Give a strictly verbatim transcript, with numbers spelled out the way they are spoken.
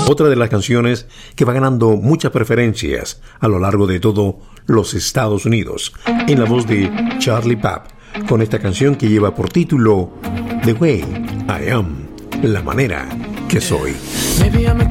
Otra de las canciones que va ganando muchas preferencias a lo largo de todo los Estados Unidos, en la voz de Charlie Puth, con esta canción que lleva por título The Way I Am, la manera que soy. Maybe I'm a